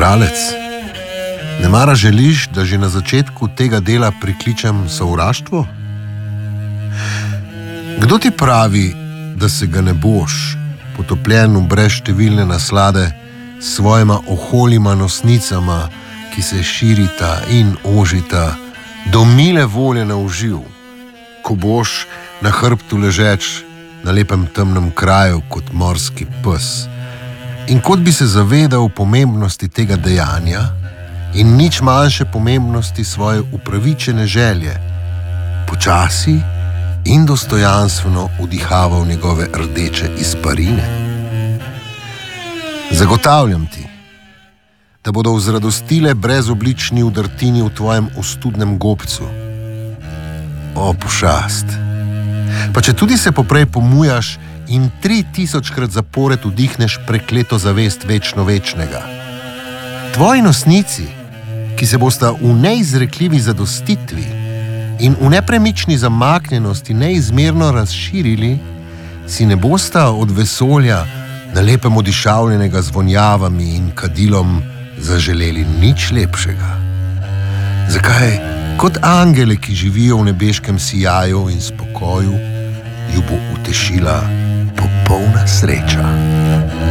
Bralec, ne mara želiš, da že na začetku tega dela prikličem sovraštvo? Kdo ti pravi, da se ga ne boš, potopljen v brezštevilne naslade, s svojima oholima nosnicama, ki se širita in ožita, do mile volje nauživ, ko boš na hrbtu ležeč na lepem temnem kraju kot morski pes, in kot bi se zavedal pomembnosti tega dejanja in nič manjše pomembnosti svoje upravičene želje, počasi in dostojanstveno vdihaval njegove rdeče izparine. Zagotavljam ti, da bodo vzradostile brezoblični udrtini v tvojem ostudnem gobcu. O, pošast! Pa če tudi se poprej pomujaš in 3000krat zapored vdihneš prekleto zavest večno večnega. Tvoji nosnici, ki se bosta v neizrekljivi zadostitvi in v nepremični zamaknjenosti neizmerno razširili, si ne bosta od vesolja na lepem odišavljenega z vonjavami in kadilom zaželeli nič lepšega. Zakaj, kot angele, ki živijo v nebeškem sijaju in spokoju, ju bo utešila popolna sreča.